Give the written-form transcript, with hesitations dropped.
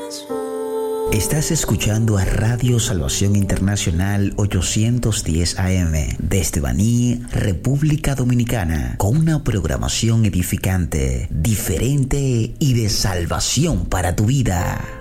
Estás escuchando a Radio Salvación Internacional 810 AM desde Baní, República Dominicana, con una programación edificante, diferente y de salvación para tu vida.